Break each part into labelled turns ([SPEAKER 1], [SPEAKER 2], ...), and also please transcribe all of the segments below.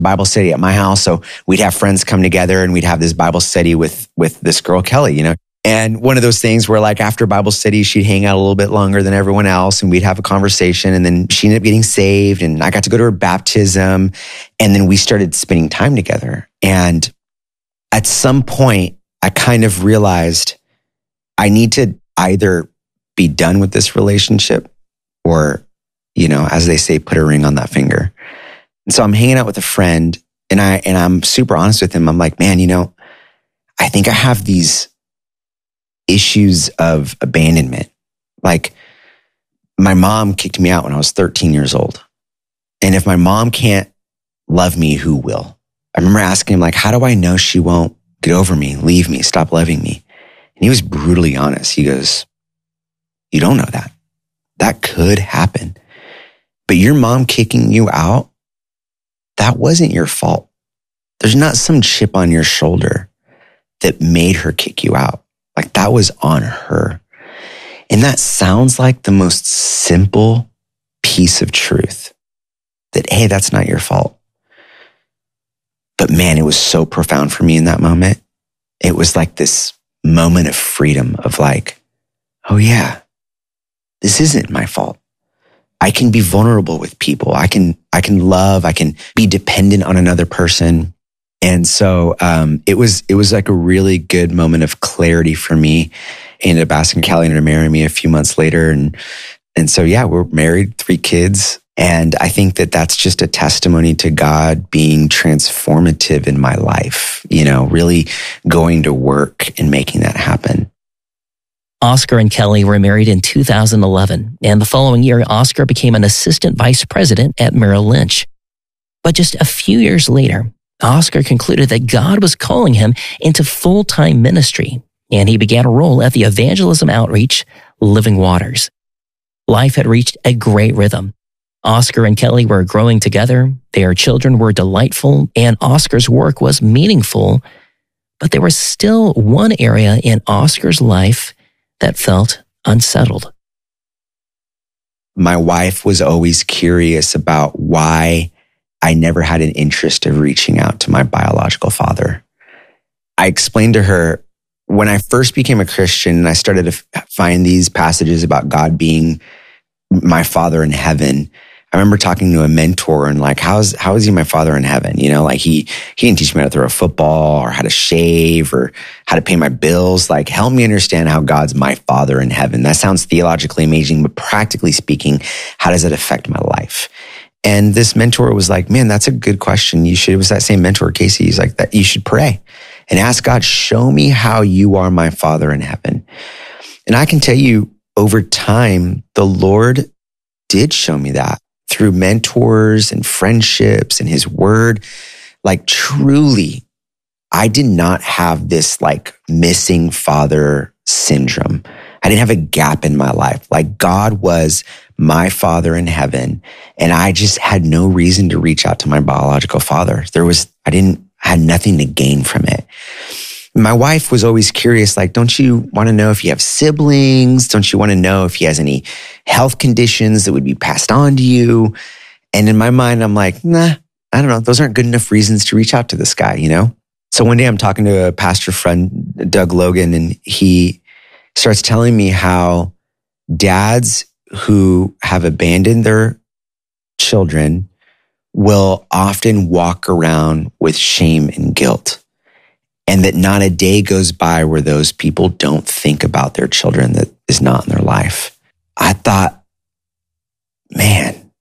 [SPEAKER 1] Bible study at my house. So we'd have friends come together and we'd have this Bible study with this girl, Kelly, And one of those things where like after Bible study, she'd hang out a little bit longer than everyone else and we'd have a conversation, and then she ended up getting saved and I got to go to her baptism, and then we started spending time together. And at some point, I kind of realized I need to either be done with this relationship or, as they say, put a ring on that finger. And so I'm hanging out with a friend and I'm super honest with him. I'm like, man, I think I have these issues of abandonment. Like my mom kicked me out when I was 13 years old. And if my mom can't love me, who will? I remember asking him, like, how do I know she won't get over me, leave me, stop loving me? And he was brutally honest. He goes, you don't know that. That could happen. But your mom kicking you out, that wasn't your fault. There's not some chip on your shoulder that made her kick you out. Like that was on her. And that sounds like the most simple piece of truth that, hey, that's not your fault. But man, it was so profound for me in that moment. It was like this moment of freedom of like, oh yeah, this isn't my fault. I can be vulnerable with people. I can love, I can be dependent on another person. And so it was like a really good moment of clarity for me. I ended up asking Kelly to marry me a few months later. And so, yeah, we're married, 3 kids. And I think that that's just a testimony to God being transformative in my life, really going to work and making that happen.
[SPEAKER 2] Oscar and Kelly were married in 2011, and the following year, Oscar became an assistant vice president at Merrill Lynch. But just a few years later, Oscar concluded that God was calling him into full-time ministry, and he began a role at the evangelism outreach, Living Waters. Life had reached a great rhythm. Oscar and Kelly were growing together, their children were delightful, and Oscar's work was meaningful, but there was still one area in Oscar's life that felt unsettled.
[SPEAKER 1] My wife was always curious about why I never had an interest of reaching out to my biological father. I explained to her when I first became a Christian and I started to find these passages about God being my father in heaven. I remember talking to a mentor and like, how is he my father in heaven? Like he didn't teach me how to throw a football or how to shave or how to pay my bills. Like, help me understand how God's my father in heaven. That sounds theologically amazing, but practically speaking, how does it affect my life? And this mentor was like, man, that's a good question. It was that same mentor, Casey. He's like, that you should pray and ask God, show me how you are my father in heaven. And I can tell you over time, the Lord did show me that through mentors and friendships and his word. Like truly, I did not have this like missing father syndrome. I didn't have a gap in my life. Like God was my father in heaven. And I just had no reason to reach out to my biological father. I had nothing to gain from it. My wife was always curious, like, don't you want to know if you have siblings? Don't you want to know if he has any health conditions that would be passed on to you? And in my mind, I'm like, nah, I don't know. Those aren't good enough reasons to reach out to this guy, So one day I'm talking to a pastor friend, Doug Logan, and he starts telling me how dads who have abandoned their children will often walk around with shame and guilt. And that not a day goes by where those people don't think about their children that is not in their life. I thought, man,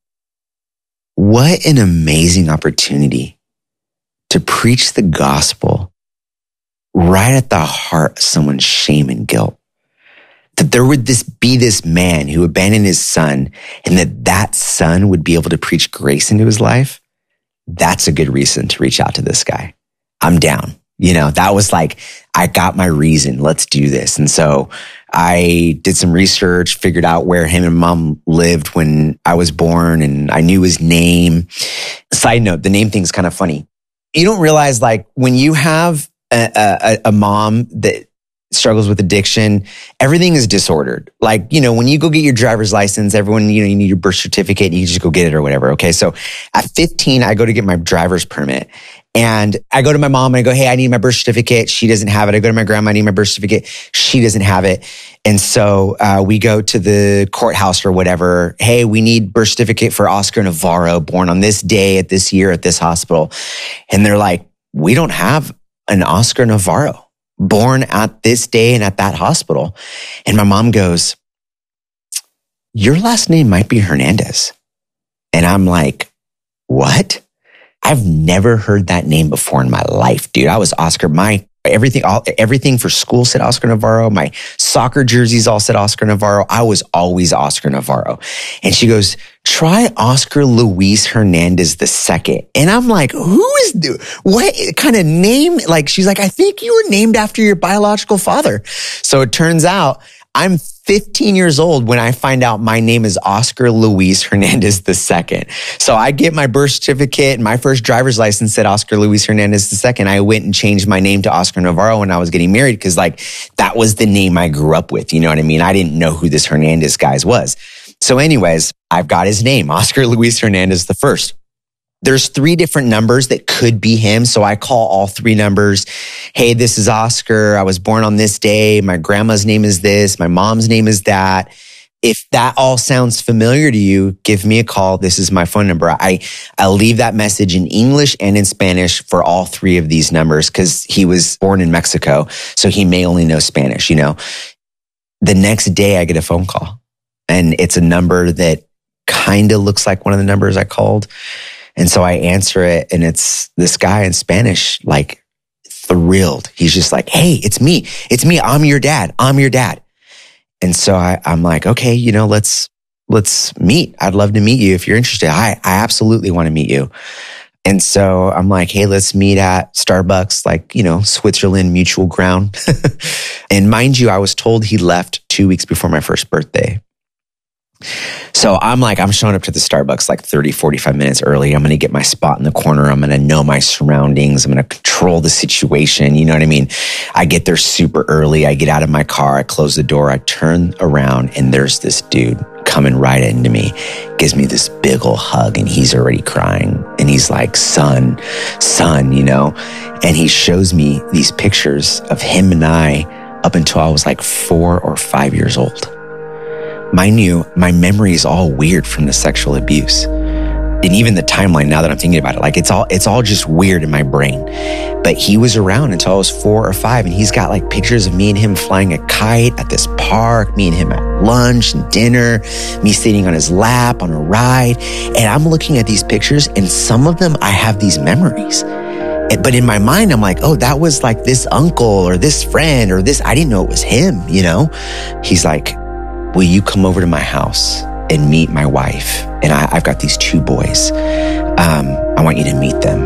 [SPEAKER 1] what an amazing opportunity to preach the gospel right at the heart of someone's shame and guilt. That there would be this man who abandoned his son and that son would be able to preach grace into his life. That's a good reason to reach out to this guy. I'm down. That was like, I got my reason. Let's do this. And so I did some research, figured out where him and mom lived when I was born, and I knew his name. Side note, the name thing's kind of funny. You don't realize like when you have a mom that struggles with addiction. Everything is disordered. Like, when you go get your driver's license, everyone, you need your birth certificate, you just go get it or whatever. Okay. So at 15, I go to get my driver's permit. And I go to my mom and I go, hey, I need my birth certificate. She doesn't have it. I go to my grandma, I need my birth certificate. She doesn't have it. And so we go to the courthouse or whatever. Hey, we need birth certificate for Oscar Navarro, born on this day at this year at this hospital. And they're like, we don't have an Oscar Navarro born at this day and at that hospital. And my mom goes, your last name might be Hernandez. And I'm like, what? I've never heard that name before in my life, dude. I was Oscar. Everything for school said Oscar Navarro. My soccer jerseys all said Oscar Navarro. I was always Oscar Navarro. And she goes, try Oscar Luis Hernandez II. And I'm like, what kind of name? Like, she's like, I think you were named after your biological father. So it turns out I'm 15 years old when I find out my name is Oscar Luis Hernandez II. So I get my birth certificate and my first driver's license said Oscar Luis Hernandez II. I went and changed my name to Oscar Navarro when I was getting married because that was the name I grew up with. You know what I mean? I didn't know who this Hernandez guy was. So anyways, I've got his name, Oscar Luis Hernandez I. There's 3 different numbers that could be him. So I call all 3 numbers. Hey, this is Oscar. I was born on this day. My grandma's name is this. My mom's name is that. If that all sounds familiar to you, give me a call. This is my phone number. I'll leave that message in English and in Spanish for all 3 of these numbers because he was born in Mexico. So he may only know Spanish, The next day I get a phone call and it's a number that kind of looks like one of the numbers I called. And so I answer it and it's this guy in Spanish, like thrilled. He's just like, hey, it's me. I'm your dad. And so I'm like, okay, let's meet. I'd love to meet you if you're interested. I absolutely want to meet you. And so I'm like, hey, let's meet at Starbucks, like, Switzerland mutual ground. And mind you, I was told he left 2 weeks before my first birthday. So I'm showing up to the Starbucks like 30, 45 minutes early. I'm going to get my spot in the corner. I'm going to know my surroundings. I'm going to control the situation. You know what I mean? I get there super early. I get out of my car. I close the door. I turn around and there's this dude coming right into me, gives me this big ol' hug and he's already crying. And he's like, son, and he shows me these pictures of him and I up until I was like 4 or 5 years old. Mind you, my memory is all weird from the sexual abuse. And even the timeline, now that I'm thinking about it, like it's all just weird in my brain. But he was around until I was 4 or 5 and he's got like pictures of me and him flying a kite at this park, me and him at lunch and dinner, me sitting on his lap on a ride. And I'm looking at these pictures and some of them I have these memories. But in my mind, I'm like, oh, that was like this uncle or this friend or this, I didn't know it was him, He's like, will you come over to my house and meet my wife? And I've got these 2 boys. I want you to meet them.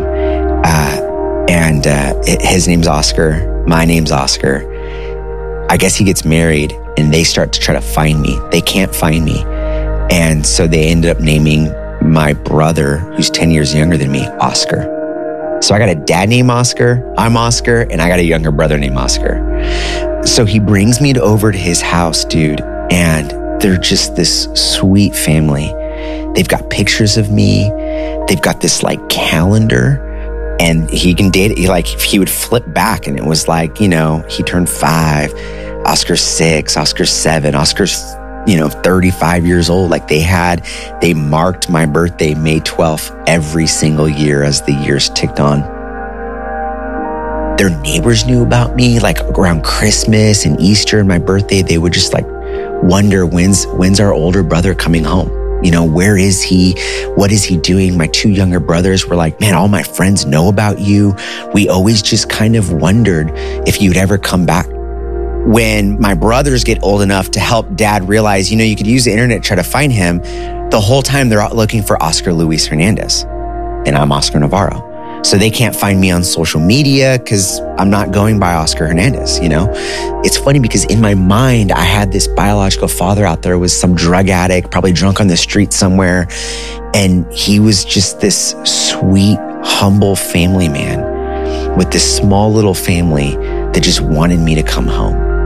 [SPEAKER 1] His name's Oscar. My name's Oscar. I guess he gets married and they start to try to find me. They can't find me. And so they ended up naming my brother, who's 10 years younger than me, Oscar. So I got a dad named Oscar, I'm Oscar, and I got a younger brother named Oscar. So he brings me over to his house, dude. And they're just this sweet family. They've got pictures of me. They've got this like calendar and he can date it. He would flip back and it was like, he turned 5, Oscar's 6, Oscar's 7, Oscar's, 35 years old. Like they marked my birthday, May 12th, every single year as the years ticked on. Their neighbors knew about me, like around Christmas and Easter and my birthday, they would just like wonder when's our older brother coming home? Where is he? What is he doing? My 2 younger brothers were like, man, all my friends know about you. We always just kind of wondered if you'd ever come back. When my brothers get old enough to help dad realize, you could use the internet to try to find him, the whole time they're out looking for Oscar Luis Hernandez. And I'm Oscar Navarro. So they can't find me on social media because I'm not going by Oscar Hernandez, It's funny because in my mind, I had this biological father out there was some drug addict, probably drunk on the street somewhere. And he was just this sweet, humble family man with this small little family that just wanted me to come home.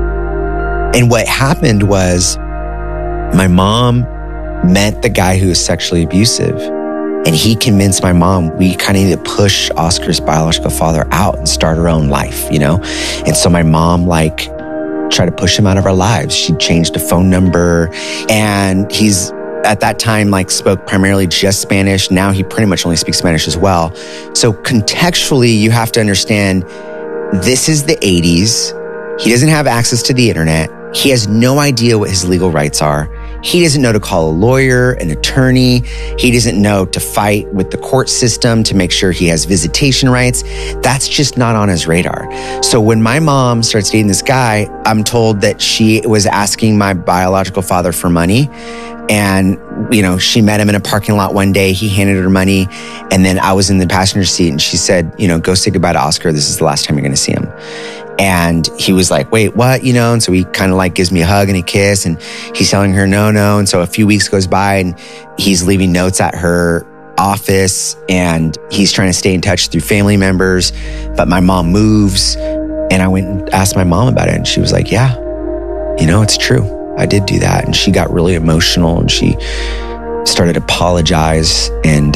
[SPEAKER 1] And what happened was my mom met the guy who was sexually abusive, and he convinced my mom we kind of need to push Oscar's biological father out and start our own life, you know? And so my mom tried to push him out of our lives. She changed the phone number, and he's at that time spoke primarily just Spanish. Now he pretty much only speaks Spanish as well. So contextually, you have to understand this is the 80s. He doesn't have access to the internet. He has no idea what his legal rights are. He doesn't know to call a lawyer, an attorney. He doesn't know to fight with the court system to make sure he has visitation rights. That's just not on his radar. So when my mom starts dating this guy, I'm told that she was asking my biological father for money. And, she met him in a parking lot one day. He handed her money. And then I was in the passenger seat, and she said, go say goodbye to Oscar. This is the last time you're going to see him. And he was like, wait, what? And so he kind of gives me a hug and a kiss, and he's telling her no. And so a few weeks goes by, and he's leaving notes at her office, and he's trying to stay in touch through family members. But my mom moves, and I went and asked my mom about it. And she was like, yeah, it's true. I did do that. And she got really emotional, and she started to apologize. And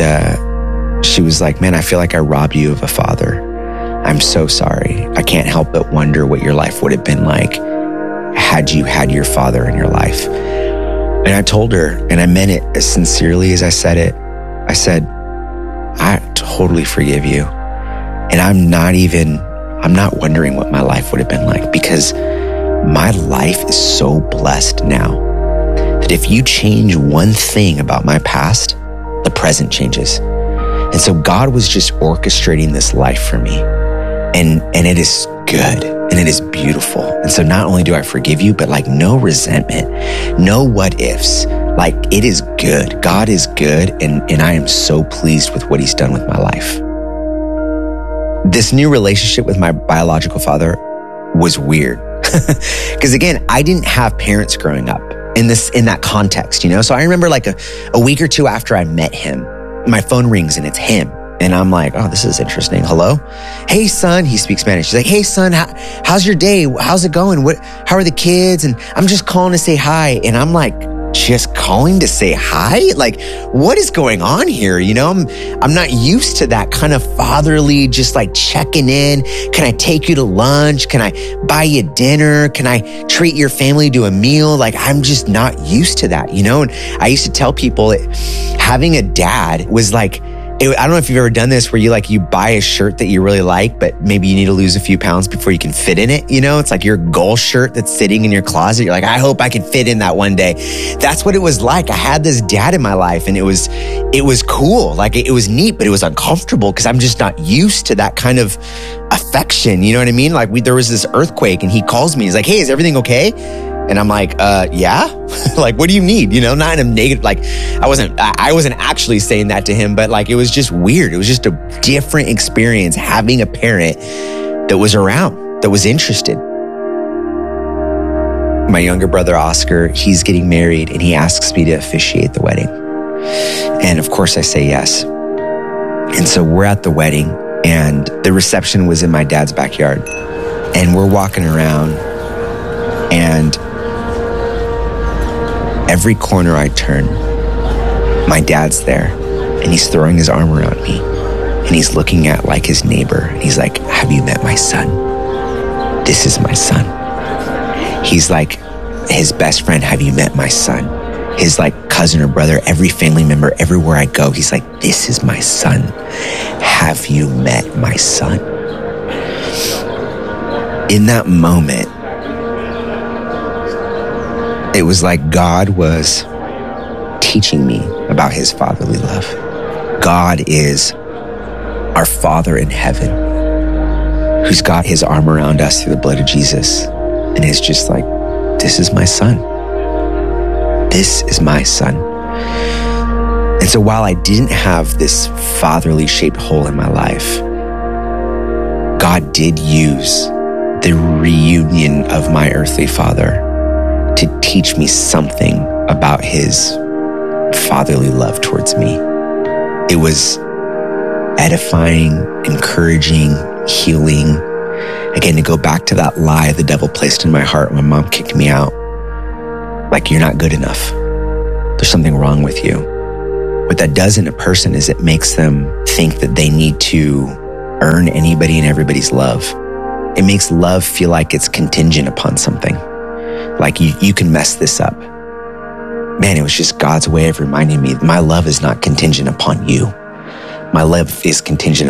[SPEAKER 1] she was like, man, I feel like I robbed you of a father. I'm so sorry. I can't help but wonder what your life would have been like had you had your father in your life. And I told her, and I meant it as sincerely as I said it. I said, I totally forgive you. And I'm not wondering what my life would have been like, because my life is so blessed now that if you change one thing about my past, the present changes. And so God was just orchestrating this life for me. And it is good, and it is beautiful. And so not only do I forgive you, but no resentment, no what ifs. It is good. God is good. And I am so pleased with what he's done with my life. This new relationship with my biological father was weird. Because again, I didn't have parents growing up in that context, So I remember a week or two after I met him, my phone rings and it's him. And I'm like, oh, this is interesting. Hello? Hey, son. He speaks Spanish. He's like, hey, son, how's your day? How's it going? How are the kids? And I'm just calling to say hi. And I'm like, just calling to say hi? What is going on here? I'm not used to that kind of fatherly, just checking in. Can I take you to lunch? Can I buy you dinner? Can I treat your family to a meal? I'm just not used to that, And I used to tell people that having a dad was I don't know if you've ever done this where you buy a shirt that you really like, but maybe you need to lose a few pounds before you can fit in it. It's your goal shirt that's sitting in your closet. You're like, I hope I can fit in that one day. That's what it was like. I had this dad in my life, and it was cool. It was neat, but it was uncomfortable because I'm just not used to that kind of affection. You know what I mean? There was this earthquake, and he calls me. He's like, hey, is everything okay? And I'm like, yeah? What do you need? Not in a negative, I wasn't actually saying that to him, but it was just weird. It was just a different experience having a parent that was around, that was interested. My younger brother, Oscar, he's getting married, and he asks me to officiate the wedding. And of course I say yes. And so we're at the wedding, and the reception was in my dad's backyard. And we're walking around, and every corner I turn, my dad's there, and he's throwing his arm around me, and he's looking at his neighbor, and he's like, have you met my son? This is my son. He's like his best friend, have you met my son? His cousin or brother, every family member, everywhere I go, he's like, this is my son. Have you met my son? In that moment, it was like God was teaching me about his fatherly love. God is our Father in heaven, who's got his arm around us through the blood of Jesus, and is just like, this is my son. This is my son. And so while I didn't have this fatherly shaped hole in my life, God did use the reunion of my earthly father to teach me something about his fatherly love towards me. It was edifying, encouraging, healing. Again, to go back to that lie the devil placed in my heart when my mom kicked me out. Like, you're not good enough. There's something wrong with you. What that does in a person is it makes them think that they need to earn anybody and everybody's love. It makes love feel like it's contingent upon something. Like you can mess this up. Man, it was just God's way of reminding me my love is not contingent upon you. My love is contingent